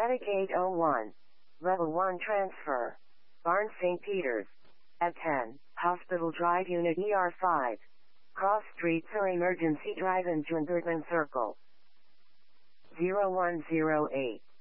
Static 801. Level 1 transfer. Barnes St. Peter's. At 10, Hospital Drive Unit ER5. Cross Street or Emergency Drive in Jungerton Circle. 0108.